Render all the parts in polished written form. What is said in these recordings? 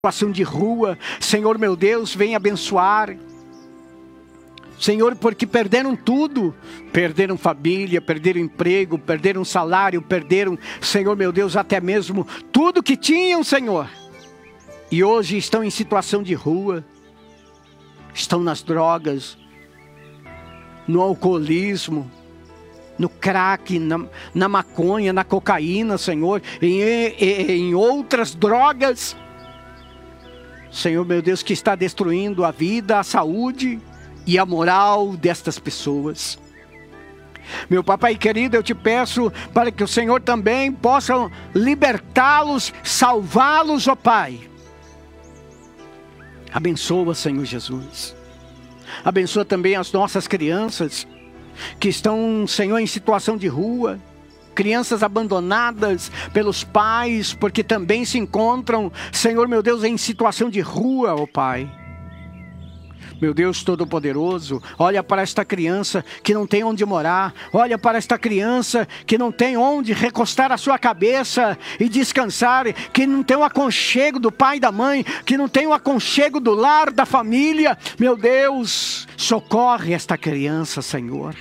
situação de rua, Senhor meu Deus, vem abençoar. Senhor, porque perderam tudo, perderam família, perderam emprego, perderam salário, perderam, Senhor meu Deus, até mesmo tudo que tinham, Senhor. E hoje estão em situação de rua, estão nas drogas, no alcoolismo, no crack, na maconha, na cocaína, Senhor, em outras drogas. Senhor meu Deus, que está destruindo a vida, a saúde e a moral destas pessoas. Meu papai querido, eu te peço para que o Senhor também possa libertá-los, salvá-los, ó Pai. Abençoa, Senhor Jesus. Abençoa também as nossas crianças que estão, Senhor, em situação de rua. Crianças abandonadas pelos pais, porque também se encontram, Senhor meu Deus, em situação de rua, ó Pai. Meu Deus Todo-Poderoso, olha para esta criança que não tem onde morar. Olha para esta criança que não tem onde recostar a sua cabeça e descansar. Que não tem o aconchego do pai e da mãe. Que não tem o aconchego do lar, da família. Meu Deus, socorre esta criança, Senhor.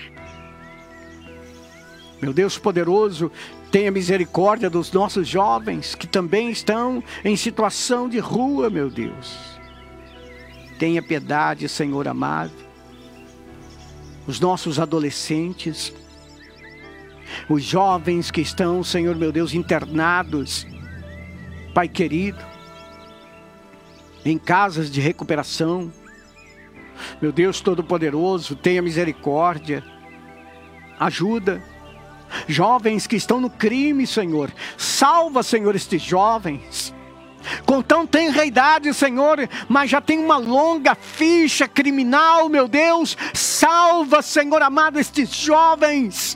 Meu Deus poderoso, tenha misericórdia dos nossos jovens que também estão em situação de rua, meu Deus. Tenha piedade, Senhor amado. Os nossos adolescentes, os jovens que estão, Senhor meu Deus, internados, Pai querido, em casas de recuperação. Meu Deus Todo-Poderoso, tenha misericórdia, ajuda. Jovens que estão no crime, Senhor, salva, Senhor, estes jovens. Com tão tenra idade, Senhor, mas já tem uma longa ficha criminal, meu Deus. Salva, Senhor amado, estes jovens.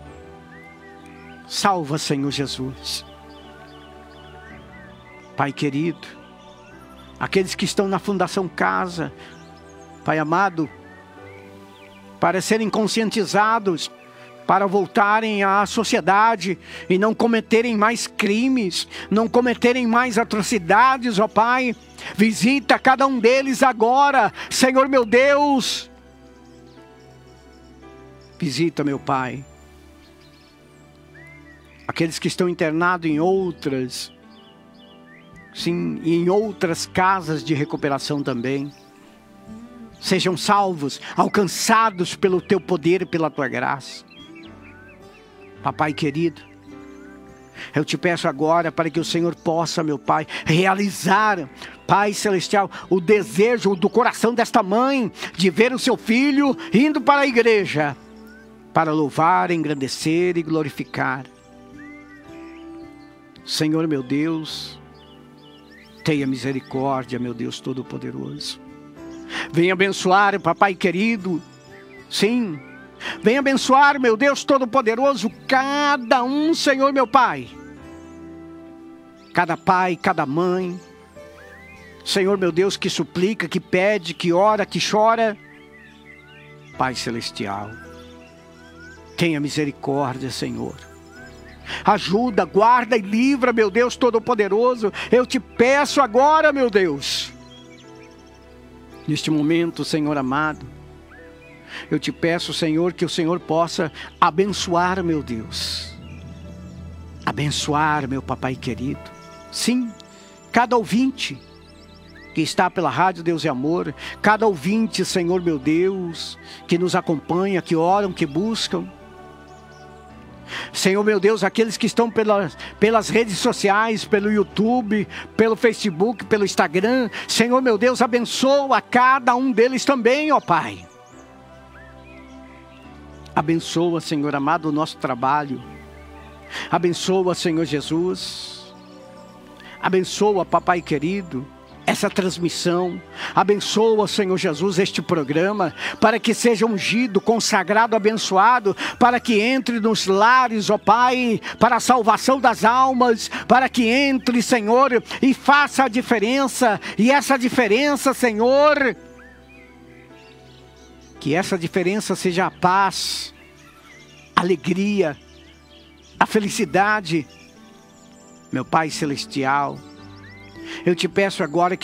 Salva, Senhor Jesus. Pai querido, aqueles que estão na Fundação Casa, Pai amado, para serem conscientizados, para voltarem à sociedade e não cometerem mais crimes, não cometerem mais atrocidades, ó Pai. Visita cada um deles agora, Senhor meu Deus. Visita, meu Pai, aqueles que estão internados em outras, sim, em outras casas de recuperação também. Sejam salvos, alcançados pelo Teu poder e pela Tua graça. Papai querido, eu te peço agora para que o Senhor possa, meu Pai, realizar, Pai Celestial, o desejo do coração desta mãe de ver o seu filho indo para a igreja, para louvar, engrandecer e glorificar. Senhor meu Deus, tenha misericórdia, meu Deus Todo-Poderoso. Venha abençoar, papai querido, sim. Venha abençoar, meu Deus Todo-Poderoso, cada um, Senhor meu Pai. Cada pai, cada mãe. Senhor meu Deus, que suplica, que pede, que ora, que chora. Pai Celestial, tenha misericórdia, Senhor. Ajuda, guarda e livra, meu Deus Todo-Poderoso. Eu te peço agora, meu Deus. Neste momento, Senhor amado, eu te peço, Senhor, que o Senhor possa abençoar, meu Deus. Abençoar, meu papai querido. Sim, cada ouvinte que está pela Rádio Deus e Amor. Cada ouvinte, Senhor, meu Deus, que nos acompanha, que oram, que buscam. Senhor, meu Deus, aqueles que estão pelas redes sociais, pelo YouTube, pelo Facebook, pelo Instagram. Senhor, meu Deus, abençoa cada um deles também, ó Pai. Abençoa, Senhor amado, o nosso trabalho. Abençoa, Senhor Jesus. Abençoa, papai querido, essa transmissão. Abençoa, Senhor Jesus, este programa, para que seja ungido, consagrado, abençoado, para que entre nos lares, ó Pai, para a salvação das almas, para que entre, Senhor, e faça a diferença. E essa diferença, Senhor, que essa diferença seja a paz, a alegria, a felicidade, meu Pai Celestial. Eu te peço agora que